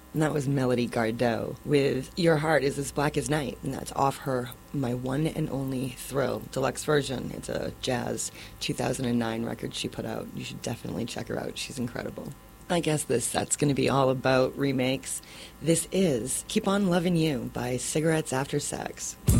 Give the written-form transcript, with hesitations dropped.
And that was Melody Gardot with Your Heart Is As Black as Night. And that's off her My One and Only Thrill deluxe version. It's a jazz 2009 record she put out. You should definitely check her out. She's incredible. I guess this set's going to be all about remakes. This is Keep On Loving You by Cigarettes After Sex.